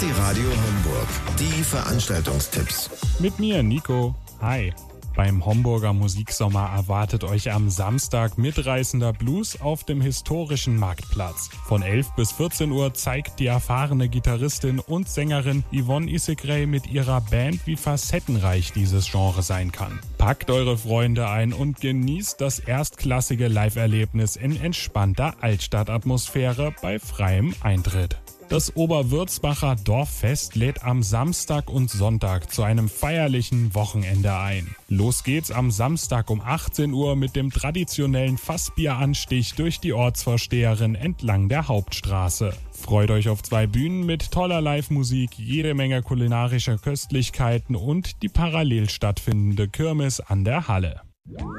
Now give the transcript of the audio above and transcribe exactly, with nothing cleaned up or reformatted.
Party Radio Homburg. Die Veranstaltungstipps. Mit mir, Nico. Hi. Beim Homburger Musiksommer erwartet euch am Samstag mitreißender Blues auf dem historischen Marktplatz. Von elf bis vierzehn Uhr zeigt die erfahrene Gitarristin und Sängerin Yvonne Issegrey mit ihrer Band, wie facettenreich dieses Genre sein kann. Packt eure Freunde ein und genießt das erstklassige Live-Erlebnis in entspannter Altstadtatmosphäre bei freiem Eintritt. Das Oberwürzbacher Dorffest lädt am Samstag und Sonntag zu einem feierlichen Wochenende ein. Los geht's am Samstag um achtzehn Uhr mit dem traditionellen Fassbieranstich durch die Ortsvorsteherin entlang der Hauptstraße. Freut euch auf zwei Bühnen mit toller Live-Musik, jede Menge kulinarischer Köstlichkeiten und die parallel stattfindende Kirmes an der Halle.